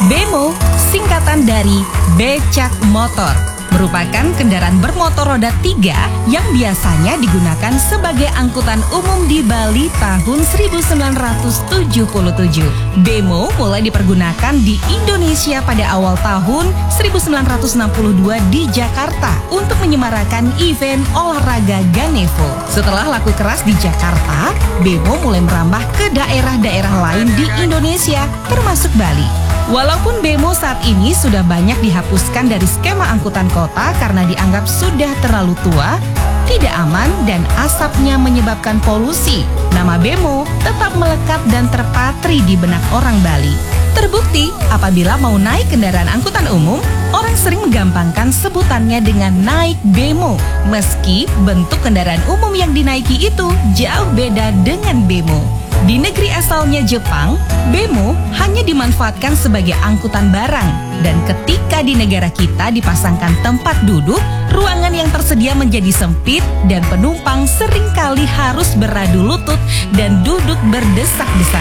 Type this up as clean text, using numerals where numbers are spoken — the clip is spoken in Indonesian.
Bemo, singkatan dari becak motor, merupakan kendaraan bermotor roda 3 yang biasanya digunakan sebagai angkutan umum di Bali tahun 1977. Bemo mulai dipergunakan di Indonesia pada awal tahun 1962 di Jakarta untuk menyemarakan event olahraga Ganevo. Setelah laku keras di Jakarta, Bemo mulai merambah ke daerah-daerah lain di Indonesia, termasuk Bali. Walaupun Bemo saat ini sudah banyak dihapuskan dari skema angkutan kota karena dianggap sudah terlalu tua, tidak aman dan asapnya menyebabkan polusi, nama Bemo tetap melekat dan terpatri di benak orang Bali. Terbukti, apabila mau naik kendaraan angkutan umum, orang sering menggampangkan sebutannya dengan naik Bemo, meski bentuk kendaraan umum yang dinaiki itu jauh beda dengan Bemo. Di negeri asalnya Jepang, Bemo hanya dimanfaatkan sebagai angkutan barang, dan ketika di negara kita dipasangkan tempat duduk, ruangan yang tersedia menjadi sempit dan penumpang seringkali harus beradu lutut dan duduk berdesak-desakan.